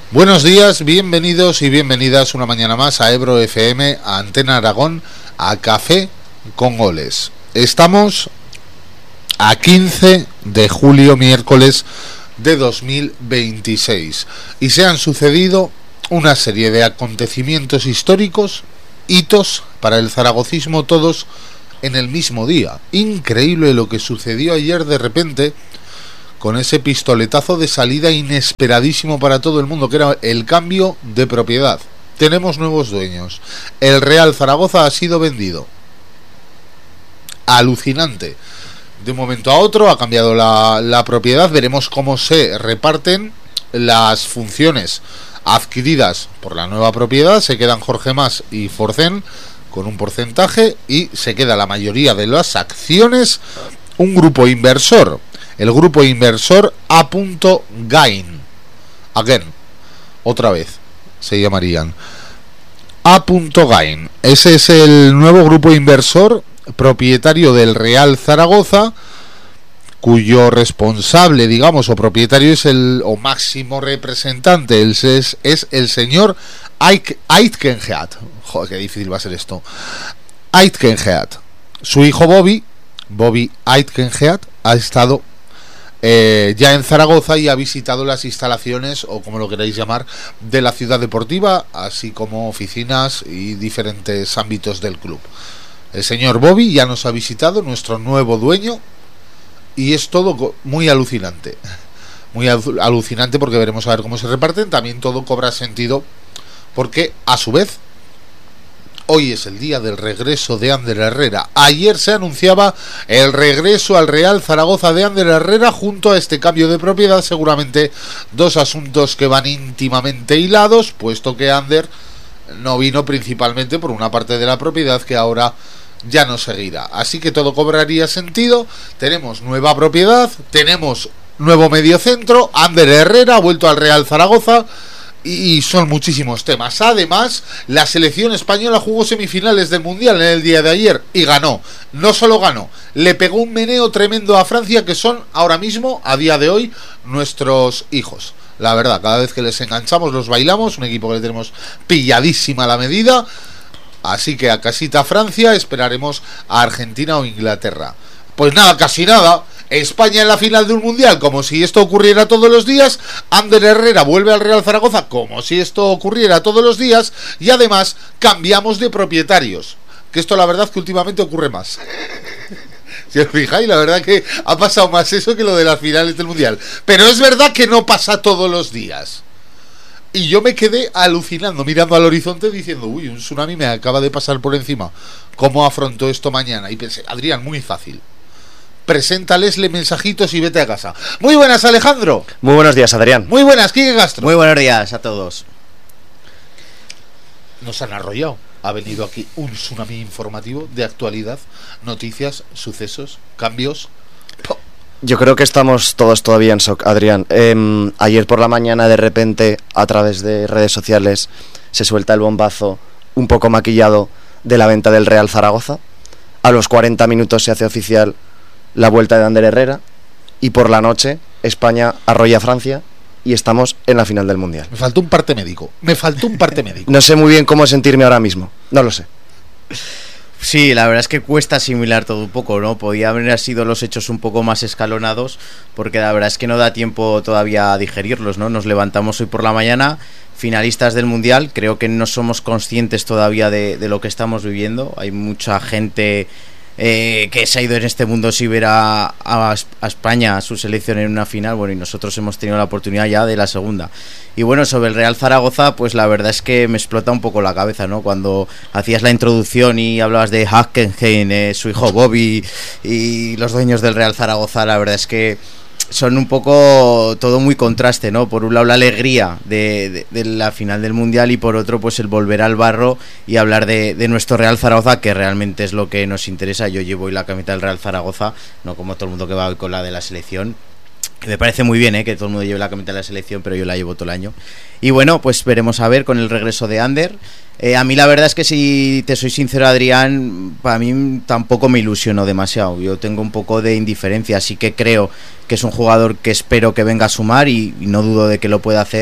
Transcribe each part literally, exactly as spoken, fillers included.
Buenos días, bienvenidos y bienvenidas una mañana más a Ebro F M, a Antena Aragón, a Café con Goles. Estamos a quince de julio, miércoles de dos mil veintiséis, y se han sucedido una serie de acontecimientos históricos, hitos para el zaragocismo, todos en el mismo día. Increíble lo que sucedió ayer de repente con ese pistoletazo de salida inesperadísimo para todo el mundo, que era el cambio de propiedad. Tenemos nuevos dueños. El Real Zaragoza ha sido vendido. Alucinante. De un momento a otro ha cambiado la, la propiedad. Veremos cómo se reparten las funciones adquiridas por la nueva propiedad. Se quedan Jorge Mas y Forcén con un porcentaje, y se queda la mayoría de las acciones un grupo inversor. El grupo inversor A. Gain. Again. Otra vez se llamarían A. Gain. Ese es el nuevo grupo inversor propietario del Real Zaragoza, cuyo responsable, digamos, o propietario es el, o máximo representante, es, es, es el señor Aitkenhead. Joder, qué difícil va a ser esto. Aitkenhead. Su hijo Bobby, Bobby Aitkenhead, ha estado Eh, ya en Zaragoza y ha visitado las instalaciones, o como lo queráis llamar, de la ciudad deportiva, así como oficinas y diferentes ámbitos del club. El señor Bobby ya nos ha visitado, nuestro nuevo dueño, y es todo muy alucinante. Muy alucinante porque veremos a ver cómo se reparten. También todo cobra sentido porque, a su vez, hoy es el día del regreso de Ander Herrera. Ayer se anunciaba el regreso al Real Zaragoza de Ander Herrera junto a este cambio de propiedad. Seguramente dos asuntos que van íntimamente hilados, puesto que Ander no vino principalmente por una parte de la propiedad que ahora ya no seguirá. Así que todo cobraría sentido. Tenemos nueva propiedad, tenemos nuevo mediocentro. Ander Herrera ha vuelto al Real Zaragoza. Y son muchísimos temas. Además, la selección española jugó semifinales del Mundial en el día de ayer y ganó. No solo ganó, le pegó un meneo tremendo a Francia, que son ahora mismo, a día de hoy, nuestros hijos. La verdad, cada vez que les enganchamos los bailamos. Un equipo que le tenemos pilladísima a la medida. Así que a casita Francia, esperaremos a Argentina o Inglaterra. Pues nada, casi nada. España en la final de un mundial, como si esto ocurriera todos los días. Ander Herrera vuelve al Real Zaragoza, como si esto ocurriera todos los días. Y además cambiamos de propietarios, que esto la verdad que últimamente ocurre más. Si os fijáis, la verdad que ha pasado más eso que lo de las finales del mundial. Pero es verdad que no pasa todos los días. Y yo me quedé alucinando, mirando al horizonte, diciendo: uy, un tsunami me acaba de pasar por encima. ¿Cómo afronto esto mañana? Y pensé: Adrián, muy fácil. Preséntales mensajitos y vete a casa. Muy buenas, Alejandro. Muy buenos días, Adrián. Muy buenas, Quique Castro. Muy buenos días a todos. Nos han arrollado. Ha venido aquí un tsunami informativo de actualidad, noticias, sucesos, cambios. Yo creo que estamos todos todavía en shock, Adrián. Eh, ayer por la mañana, de repente, a través de redes sociales, se suelta el bombazo un poco maquillado de la venta del Real Zaragoza. A los cuarenta minutos se hace oficial la vuelta de Ander Herrera, y por la noche España arrolla a Francia y estamos en la final del Mundial. Me faltó un parte médico. Me faltó un parte médico. No sé muy bien cómo sentirme ahora mismo. No lo sé. Sí, la verdad es que cuesta asimilar todo un poco, ¿no? Podía haber sido los hechos un poco más escalonados, porque la verdad es que no da tiempo todavía a digerirlos, ¿no? Nos levantamos hoy por la mañana, finalistas del Mundial. Creo que no somos conscientes todavía de, de lo que estamos viviendo. Hay mucha gente Eh, que se ha ido en este mundo sin ver a, a, a España, a su selección en una final. Bueno, y nosotros hemos tenido la oportunidad ya de la segunda. Y bueno, sobre el Real Zaragoza, pues la verdad es que me explota un poco la cabeza, ¿no? Cuando hacías la introducción y hablabas de Hackenheim, eh, su hijo Bobby y los dueños del Real Zaragoza, la verdad es que son un poco todo muy contraste, ¿no? Por un lado la alegría de, de, de la final del Mundial, y por otro pues el volver al barro y hablar de, de nuestro Real Zaragoza, que realmente es lo que nos interesa. Yo llevo hoy la camiseta del Real Zaragoza, no como todo el mundo que va con la de la selección. Me parece muy bien, ¿eh? Que todo el mundo lleve la camiseta de la selección, pero yo la llevo todo el año. Y bueno, pues veremos a ver con el regreso de Ander. Eh, a mí la verdad es que, si te soy sincero, Adrián, para mí tampoco me ilusionó demasiado. Yo tengo un poco de indiferencia, así que creo que es un jugador que espero que venga a sumar, y, y no dudo de que lo pueda hacer,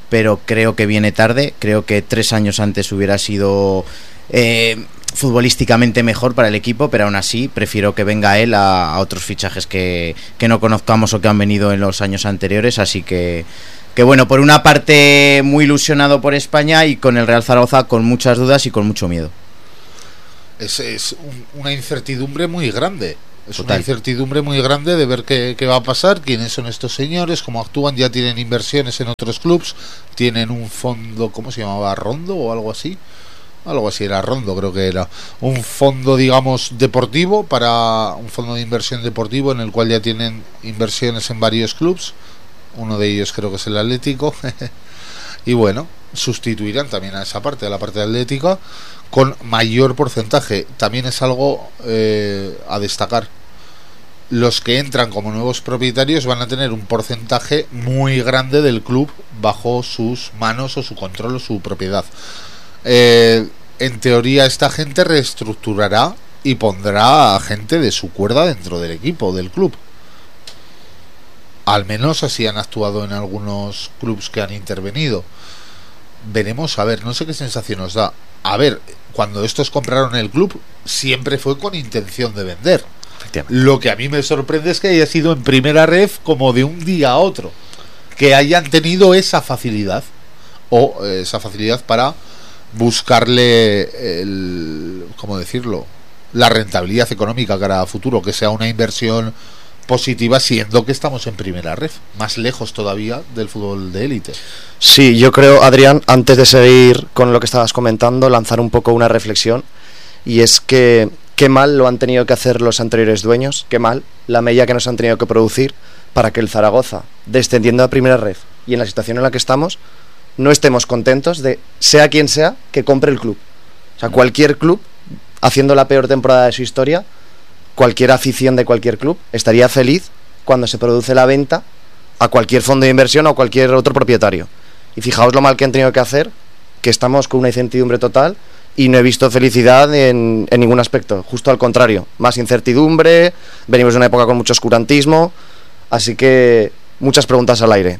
pero creo que viene tarde. Creo que tres años antes hubiera sido eh, futbolísticamente mejor para el equipo, pero aún así prefiero que venga él a, a otros fichajes que, que no conozcamos o que han venido en los años anteriores, así que que bueno, por una parte muy ilusionado por España y con el Real Zaragoza con muchas dudas y con mucho miedo. Es, es un, una incertidumbre muy grande. Es Total. Una incertidumbre muy grande de ver qué, qué va a pasar, quiénes son estos señores, cómo actúan. Ya tienen inversiones en otros clubs, tienen un fondo, ¿cómo se llamaba? ¿Rondo o algo así? Algo así, era Rondo, creo que era. Un fondo, digamos, deportivo, para un fondo de inversión deportivo en el cual ya tienen inversiones en varios clubs. Uno de ellos creo que es el Atlético. Y bueno, sustituirán también a esa parte, a la parte atlética, con mayor porcentaje. También es algo eh, a destacar. Los que entran como nuevos propietarios van a tener un porcentaje muy grande del club bajo sus manos o su control o su propiedad. Eh, en teoría esta gente reestructurará y pondrá a gente de su cuerda dentro del equipo, del club. Al menos así han actuado en algunos clubs que han intervenido. Veremos, a ver, no sé qué sensación nos da. A ver, cuando estos compraron el club, siempre fue con intención de vender. Lo que a mí me sorprende es que haya sido en primera ref como de un día a otro. Que hayan tenido esa facilidad. O eh, esa facilidad para buscarle el, ¿cómo decirlo? La rentabilidad económica cara a futuro, que sea una inversión positiva, siendo que estamos en primera red, más lejos todavía del fútbol de élite. Sí, yo creo, Adrián, antes de seguir con lo que estabas comentando, lanzar un poco una reflexión, y es que qué mal lo han tenido que hacer los anteriores dueños, qué mal la mella que nos han tenido que producir para que el Zaragoza, descendiendo a primera red y en la situación en la que estamos, no estemos contentos de, sea quien sea, que compre el club. O sea, cualquier club, haciendo la peor temporada de su historia, cualquier afición de cualquier club estaría feliz cuando se produce la venta a cualquier fondo de inversión o a cualquier otro propietario. Y fijaos lo mal que han tenido que hacer, que estamos con una incertidumbre total y no he visto felicidad en, en ningún aspecto. Justo al contrario, más incertidumbre, venimos de una época con mucho oscurantismo, así que muchas preguntas al aire.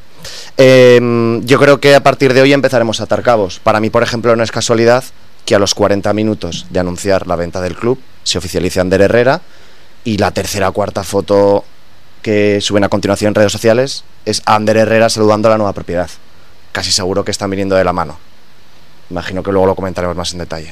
Eh, yo creo que a partir de hoy empezaremos a atar cabos. Para mí, por ejemplo, no es casualidad que a los cuarenta minutos de anunciar la venta del club se oficialice Ander Herrera, y la tercera o cuarta foto que suben a continuación en redes sociales es Ander Herrera saludando a la nueva propiedad. Casi seguro que están viniendo de la mano. Imagino que luego lo comentaremos más en detalle.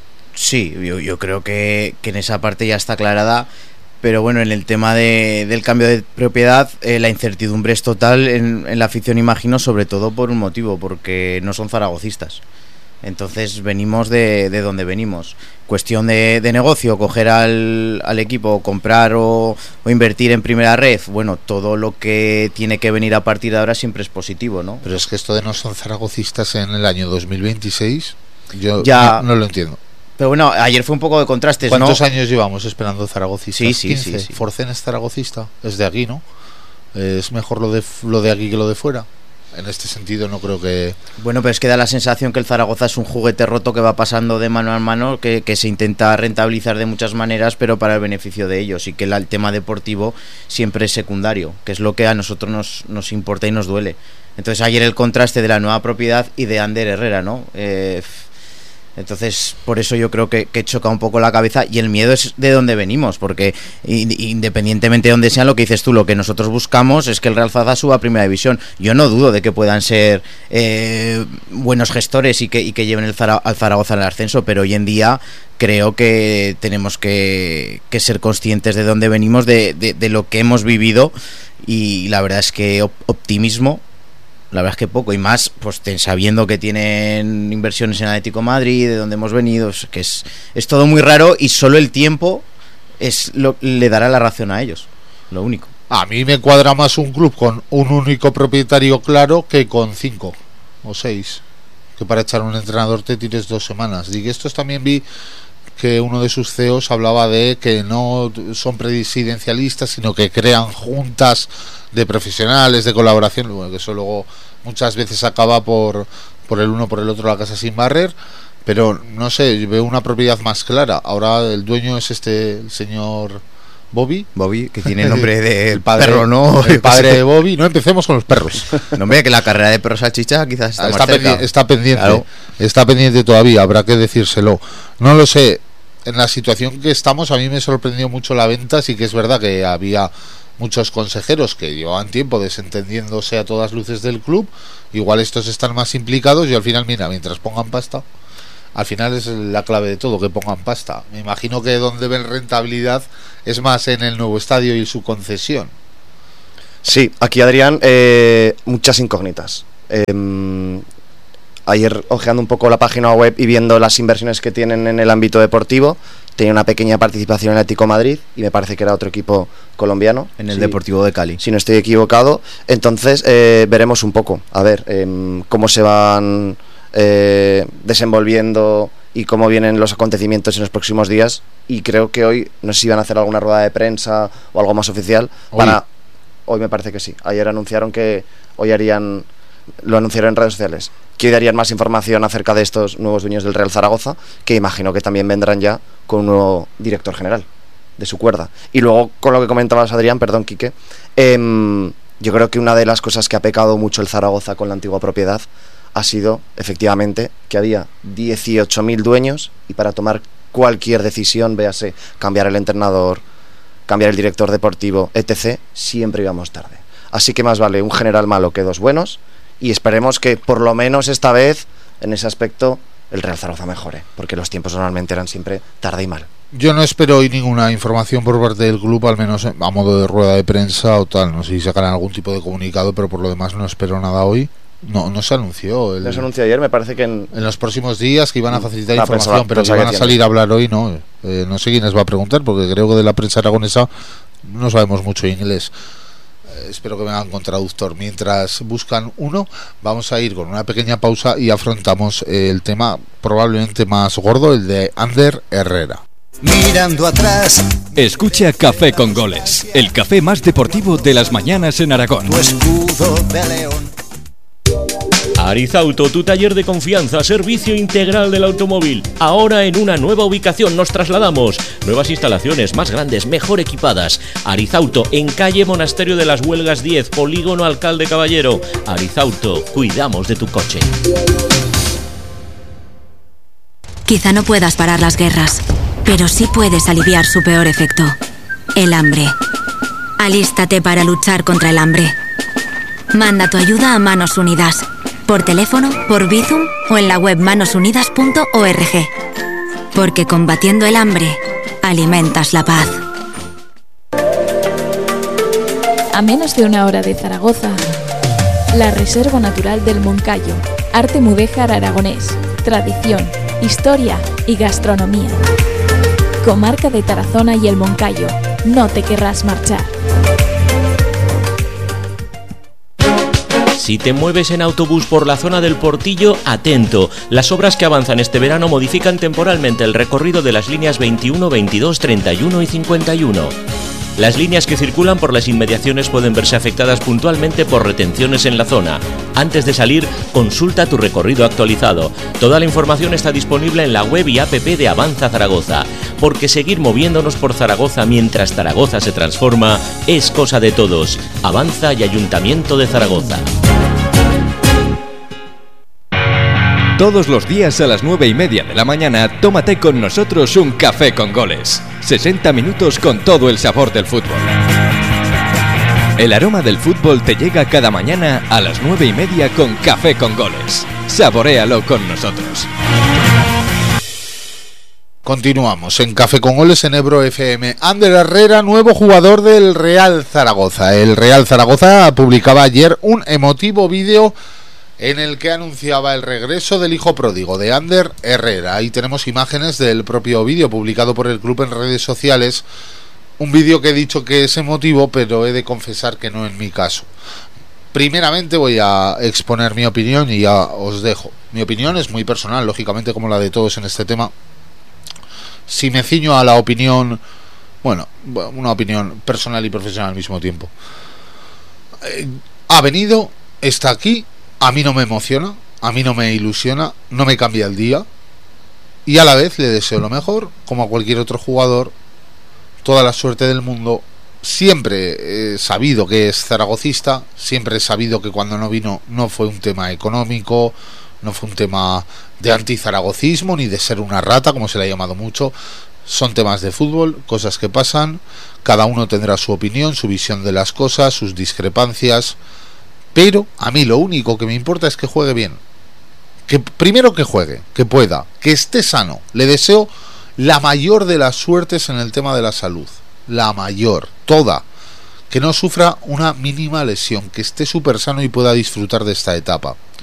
Sí, yo, yo creo que, que en esa parte ya está aclarada, pero bueno, en el tema de, del cambio de propiedad, eh, la incertidumbre es total en, en la afición, imagino, sobre todo por un motivo, porque no son zaragocistas. Entonces venimos de, de donde venimos. Cuestión de, de negocio, coger al, al equipo, comprar o, o invertir en primera red. Bueno, todo lo que tiene que venir a partir de ahora siempre es positivo, ¿no? Pero es que esto de no son zaragocistas en el año dos mil veintiséis, yo ya, no, no lo entiendo. Pero bueno, ayer fue un poco de contrastes, ¿no? ¿Cuántos años llevamos esperando zaragocistas? Sí, sí, quince. sí, sí. Forcén es zaragocista, es de aquí, ¿no? Es mejor lo de, lo de aquí que lo de fuera. En este sentido no creo que... Bueno, pero es que da la sensación que el Zaragoza es un juguete roto que va pasando de mano a mano, que, que se intenta rentabilizar de muchas maneras, pero para el beneficio de ellos, y que la, el tema deportivo siempre es secundario, que es lo que a nosotros nos, nos importa y nos duele. Entonces ayer el contraste de la nueva propiedad y de Ander Herrera, ¿no? Eh, entonces por eso yo creo que, que choca un poco la cabeza, y el miedo es de dónde venimos, porque independientemente de dónde sea, lo que dices tú, lo que nosotros buscamos es que el Real Zaragoza suba a primera división. Yo no dudo de que puedan ser eh, buenos gestores y que, y que lleven el Zara, al Zaragoza al ascenso, pero hoy en día creo que tenemos que, que ser conscientes de dónde venimos, de, de, de lo que hemos vivido, y la verdad es que optimismo la verdad es que poco, y más pues sabiendo que tienen inversiones en Atlético de Madrid, de donde hemos venido, que es, es todo muy raro, y solo el tiempo es lo, le dará la razón a ellos, lo único. A mí me cuadra más un club con un único propietario claro que con cinco o seis, que para echar un entrenador te tires dos semanas. Y estos también vi que uno de sus C E Os hablaba de que no son presidencialistas, sino que crean juntas de profesionales, de colaboración. Bueno, que eso luego muchas veces acaba por, por el uno por el otro la casa sin barrer, pero no sé, veo una propiedad más clara. Ahora el dueño es este, el señor Bobby. Bobby, que tiene nombre de el padre, perro, ¿no? El padre de Bobby. No empecemos con los perros. No, hombre, que la carrera de perro salchicha quizás está, está, más cerca. pendi- está pendiente. Claro. Está pendiente todavía, habrá que decírselo. No lo sé. En la situación que estamos, a mí me sorprendió mucho la venta. Sí que es verdad que había muchos consejeros que llevaban tiempo desentendiéndose a todas luces del club. Igual estos están más implicados y al final, mira, mientras pongan pasta, al final es la clave de todo, que pongan pasta. Me imagino que donde ven rentabilidad es más en el nuevo estadio y su concesión. Sí, aquí Adrián, eh, muchas incógnitas. Eh, ayer ojeando un poco la página web y viendo las inversiones que tienen en el ámbito deportivo, tenía una pequeña participación en el Atlético de Madrid y me parece que era otro equipo colombiano. En el sí, Deportivo de Cali. Si no estoy equivocado. Entonces eh, veremos un poco, a ver, eh, cómo se van eh, desenvolviendo y cómo vienen los acontecimientos en los próximos días. Y creo que hoy, no sé si van a hacer alguna rueda de prensa o algo más oficial. Hoy. Van a, hoy me parece que sí. Ayer anunciaron que hoy harían, lo anunciaron en redes sociales, que hoy darían más información acerca de estos nuevos dueños del Real Zaragoza, que imagino que también vendrán ya con un nuevo director general de su cuerda. Y luego, con lo que comentabas, Adrián, perdón, Quique, eh, yo creo que una de las cosas que ha pecado mucho el Zaragoza con la antigua propiedad ha sido, efectivamente, que había dieciocho mil dueños y para tomar cualquier decisión, véase, cambiar el entrenador, cambiar el director deportivo, etcétera, siempre íbamos tarde. Así que más vale un general malo que dos buenos, y esperemos que por lo menos esta vez, en ese aspecto, el Real Zaragoza mejore, porque los tiempos normalmente eran siempre tarde y mal. Yo no espero hoy ninguna información por parte del club, al menos a modo de rueda de prensa o tal. No sé si sacarán algún tipo de comunicado, pero por lo demás no espero nada hoy. No, no se anunció. El, No se anunció ayer, me parece que en... en los próximos días que iban a facilitar Ah, información, pensaba- pero que pensaba iban a que salir a hablar hoy, no. Eh, no sé quién les va a preguntar, porque creo que de la prensa aragonesa no sabemos mucho inglés. Eh, espero que vengan con traductor. Mientras buscan uno, vamos a ir con una pequeña pausa y afrontamos eh, el tema probablemente más gordo, el de Ander Herrera. Mirando atrás, Escucha Café con Goles, el café más deportivo de las mañanas en Aragón. tu escudo de león. Arizauto, tu taller de confianza, servicio integral del automóvil. Ahora en una nueva ubicación nos trasladamos. Nuevas instalaciones, más grandes, mejor equipadas. Arizauto, en calle Monasterio de las Huelgas diez, Polígono Alcalde Caballero. Arizauto, cuidamos de tu coche. Quizá no puedas parar las guerras, pero sí puedes aliviar su peor efecto, el hambre. Alístate para luchar contra el hambre. Manda tu ayuda a Manos Unidas, por teléfono, por Bizum o en la web manos unidas punto org. Porque combatiendo el hambre, alimentas la paz. A menos de una hora de Zaragoza, la Reserva Natural del Moncayo, arte mudéjar aragonés, tradición, historia y gastronomía. Comarca de Tarazona y el Moncayo, no te querrás marchar. Si te mueves en autobús por la zona del Portillo, atento. Las obras que avanzan este verano modifican temporalmente el recorrido de las líneas veintiuno, veintidós, treinta y uno y cincuenta y uno. Las líneas que circulan por las inmediaciones pueden verse afectadas puntualmente por retenciones en la zona. Antes de salir, consulta tu recorrido actualizado. Toda la información está disponible en la web y app de Avanza Zaragoza. Porque seguir moviéndonos por Zaragoza mientras Zaragoza se transforma es cosa de todos. Avanza y Ayuntamiento de Zaragoza. Todos los días a las nueve y media de la mañana, tómate con nosotros un café con goles. sesenta minutos con todo el sabor del fútbol. El aroma del fútbol te llega cada mañana a las nueve y media con Café con Goles. Saboréalo con nosotros. Continuamos en Café con Goles en Ebro F M. Ander Herrera, nuevo jugador del Real Zaragoza. El Real Zaragoza publicaba ayer un emotivo vídeo en el que anunciaba el regreso del hijo pródigo de Ander Herrera. Ahí tenemos imágenes del propio vídeo publicado por el club en redes sociales. Un vídeo que he dicho que es emotivo, pero he de confesar que no en mi caso. Primeramente voy a exponer mi opinión y ya os dejo. Mi opinión es muy personal, lógicamente, como la de todos en este tema. Si me ciño a la opinión, bueno, una opinión personal y profesional al mismo tiempo. Eh, ha venido, está aquí. A mí no me emociona, a mí no me ilusiona, no me cambia el día y a la vez le deseo lo mejor, como a cualquier otro jugador toda la suerte del mundo. Siempre he sabido que es zaragocista, siempre he sabido que cuando no vino no fue un tema económico, no fue un tema de antizaragocismo ni de ser una rata, como se le ha llamado mucho. Son temas de fútbol, cosas que pasan, cada uno tendrá su opinión, su visión de las cosas, sus discrepancias, pero a mí lo único que me importa es que juegue bien. Que primero que juegue, que pueda, que esté sano. Le deseo la mayor de las suertes en el tema de la salud, la mayor, toda, que no sufra una mínima lesión, que esté súper sano y pueda disfrutar de esta etapa.